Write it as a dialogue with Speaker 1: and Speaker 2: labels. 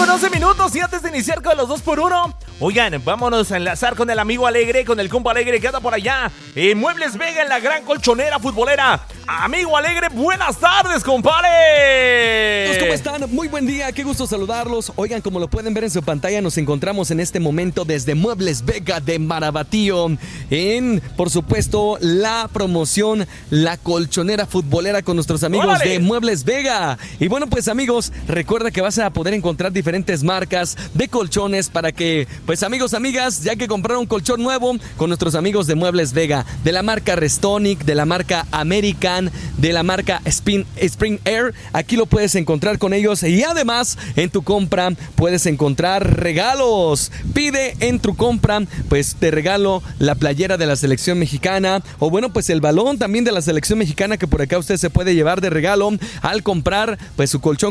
Speaker 1: 12 minutos y antes de iniciar con los 2x1, oigan, vámonos a enlazar con el amigo Alegre, con el compa Alegre que anda por allá en Muebles Vega, en la gran colchonera futbolera. Amigo Alegre, buenas tardes, compadre.
Speaker 2: ¿Cómo están? Muy buen día, qué gusto saludarlos. Oigan, como lo pueden ver en su pantalla, nos encontramos en este momento desde Muebles Vega de Marabatío en, por supuesto, la promoción La Colchonera Futbolera con nuestros amigos
Speaker 1: ¡Órale!
Speaker 2: de Muebles Vega. Y bueno, pues amigos, recuerda que vas a poder encontrar diferentes marcas de colchones para que, pues amigos, amigas, ya que compraron un colchón nuevo con nuestros amigos de Muebles Vega, de la marca Restonic, de la marca American, de la marca Spring Air, aquí lo puedes encontrar con ellos y además en tu compra puedes encontrar regalos. Pide en tu compra, pues te regalo la playera de la selección mexicana o bueno, pues el balón también de la selección mexicana que por acá usted se puede llevar de regalo al comprar pues su colchón